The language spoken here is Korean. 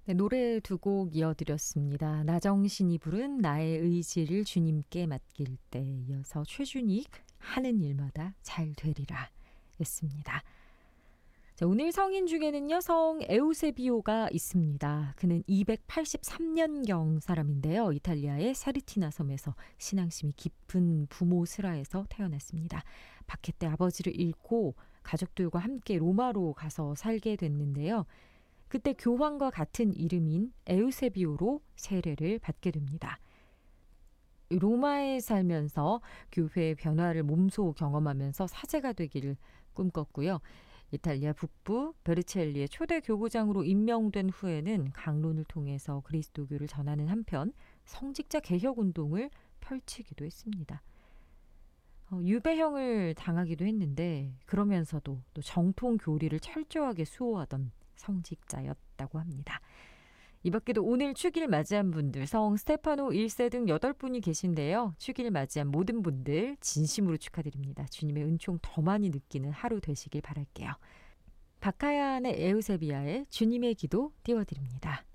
네, 노래 두 곡 이어드렸습니다. 나정신이 부른 나의 의지를 주님께 맡길 때, 이어서 최준익 하는 일마다 잘 되리라 였습니다. 자, 오늘 성인 중에는요, 성 에우세비오가 있습니다. 그는 283년경 사람인데요. 이탈리아의 사르티나 섬에서 신앙심이 깊은 부모 슬하에서 태어났습니다. 박해 때 아버지를 잃고 가족들과 함께 로마로 가서 살게 됐는데요. 그때 교황과 같은 이름인 에우세비오로 세례를 받게 됩니다. 로마에 살면서 교회의 변화를 몸소 경험하면서 사제가 되기를 꿈꿨고요. 이탈리아 북부 베르첼리의 초대 교구장으로 임명된 후에는 강론을 통해서 그리스도교를 전하는 한편 성직자 개혁 운동을 펼치기도 했습니다. 유배형을 당하기도 했는데 그러면서도 또 정통 교리를 철저하게 수호하던 성직자였다고 합니다. 이 밖에도 오늘 축일 맞이한 분들, 성 스테파노 1세 등 8분이 계신데요. 축일 맞이한 모든 분들 진심으로 축하드립니다. 주님의 은총 더 많이 느끼는 하루 되시길 바랄게요. 박하얀의 에우세비아의 주님의 기도 띄워드립니다.